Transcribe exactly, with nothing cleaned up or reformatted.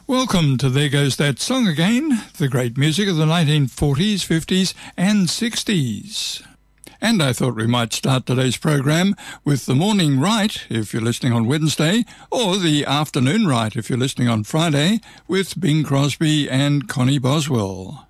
Welcome to There Goes That Song Again, the great music of the nineteen forties, fifties and sixties. And I thought we might start today's program with the morning right, if you're listening on Wednesday, or the afternoon right, if you're listening on Friday, with Bing Crosby and Connie Boswell.